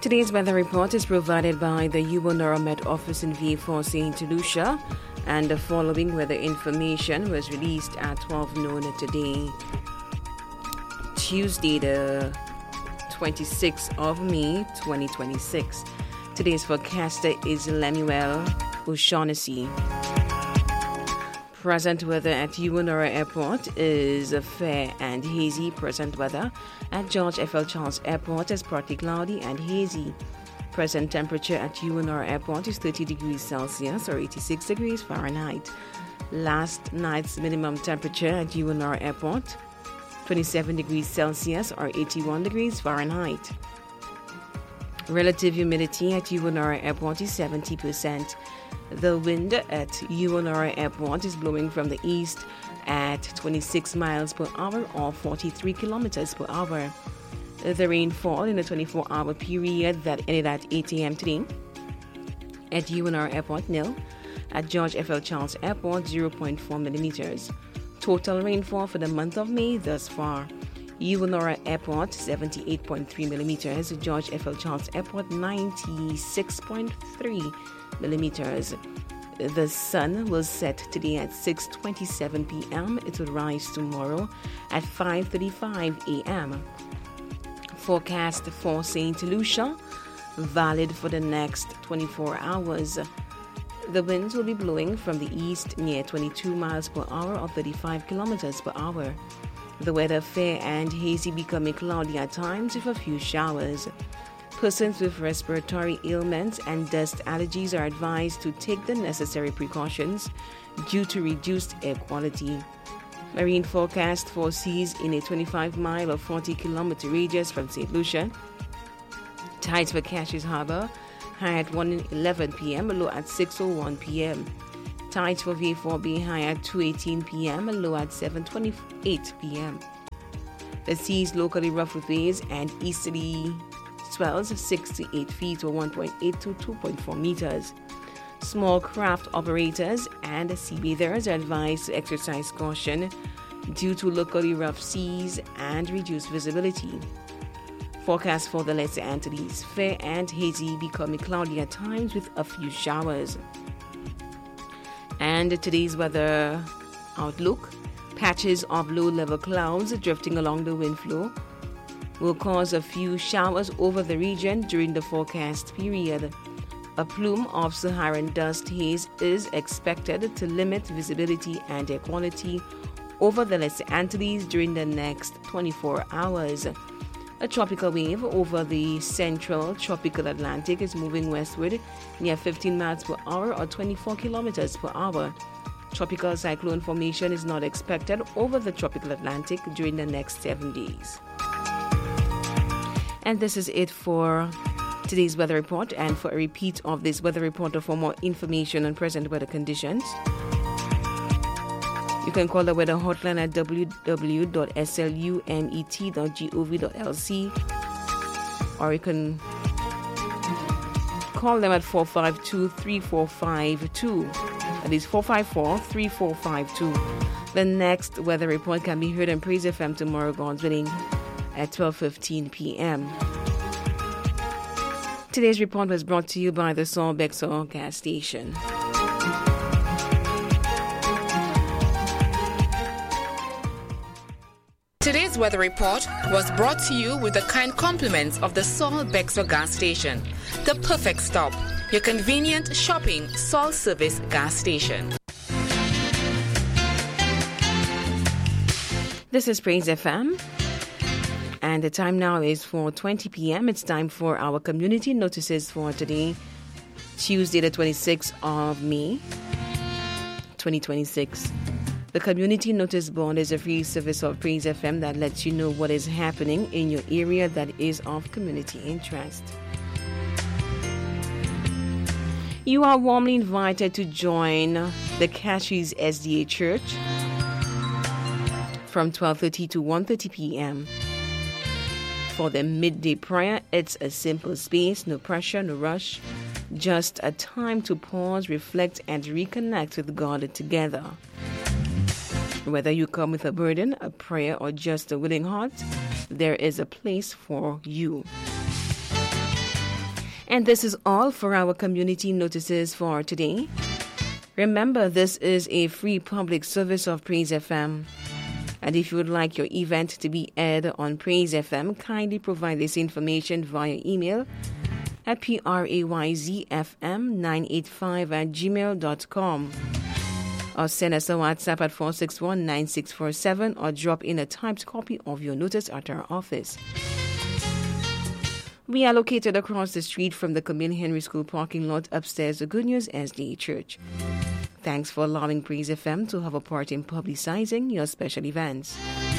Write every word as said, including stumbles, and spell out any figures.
Today's weather report is provided by the UNORAMET office in V four Saint Lucia, and the following weather information was released at twelve noon today, Tuesday, the twenty-sixth of May, twenty twenty-six. Today's forecaster is Lemuel O'Shaughnessy. Present weather at Uwanora Airport is fair and hazy. Present weather at George F L Charles Airport is partly cloudy and hazy. Present temperature at Uwanora Airport is thirty degrees Celsius or eighty-six degrees Fahrenheit. Last night's minimum temperature at Uwanora Airport, twenty-seven degrees Celsius or eighty-one degrees Fahrenheit. Relative humidity at Uwanora Airport is seventy percent. The wind at Uwanora Airport is blowing from the east at twenty-six miles per hour or forty-three kilometers per hour. The rainfall in the twenty-four hour period that ended at eight a.m. today at Uwanora Airport, nil. At George F L Charles Airport, zero point four millimeters. Total rainfall for the month of May thus far: Uwanora Airport, seventy-eight point three millimeters. George F L Charles Airport, ninety-six point three millimeters. The sun will set today at six twenty-seven p.m. It will rise tomorrow at five thirty-five a.m. Forecast for Saint Lucia, valid for the next twenty-four hours. The winds will be blowing from the east near twenty-two miles per hour or thirty-five kilometers per hour. The weather fair and hazy, becoming cloudy at times with a few showers. Persons with respiratory ailments and dust allergies are advised to take the necessary precautions due to reduced air quality. Marine forecast foresees in a twenty-five mile or forty kilometer radius from Saint Lucia. Tides for Cashews Harbor, high at one eleven p.m., low at six oh one p.m. Tides for V four B, high at two eighteen p.m., low at seven twenty-eight p.m. The seas locally rough with waves and easterly swells six to eight feet or one point eight to two point four meters. Small craft operators and sea bathers are advised to exercise caution due to locally rough seas and reduced visibility. Forecast for the Lesser Antilles: fair and hazy, becoming cloudy at times with a few showers. And today's weather outlook: patches of low-level clouds drifting along the wind flow will cause a few showers over the region during the forecast period. A plume of Saharan dust haze is expected to limit visibility and air quality over the Lesser Antilles during the next twenty-four hours. A tropical wave over the central tropical Atlantic is moving westward near fifteen miles per hour or twenty-four kilometers per hour. Tropical cyclone formation is not expected over the tropical Atlantic during the next seven days. And this is it for today's weather report. And for a repeat of this weather report or for more information on present weather conditions, you can call the weather hotline at w w w dot s l u m e t dot gov dot l c, or you can call them at four five two, three four five two. That is four five four, three four five two. The next weather report can be heard on Praise F M tomorrow, God's willing, at twelve fifteen p.m. Today's report was brought to you by the Saul Bexor gas station. Today's weather report was brought to you with the kind compliments of the Saul Bexor gas station, the perfect stop, your convenient shopping Saul service gas station. This is Praise F M. And the time now is four twenty p.m. It's time for our community notices for today, Tuesday, the twenty-sixth of May, twenty twenty-six. The Community Notice Board is a free service of Praise F M that lets you know what is happening in your area that is of community interest. You are warmly invited to join the Cashews S D A Church from twelve thirty to one thirty p.m. For the midday prayer. It's a simple space, no pressure, no rush, just a time to pause, reflect, and reconnect with God together. Whether you come with a burden, a prayer, or just a willing heart, there is a place for you. And this is all for our community notices for today. Remember, this is a free public service of Praise F M. And if you would like your event to be aired on Praise F M, kindly provide this information via email at prayzfm nine eight five at gmail dot com. Or send us a WhatsApp at four six one nine six four seven or drop in a typed copy of your notice at our office. We are located across the street from the Camille Henry School parking lot upstairs the Good News S D A Church. Thanks for allowing Praise F M to have a part in publicizing your special events.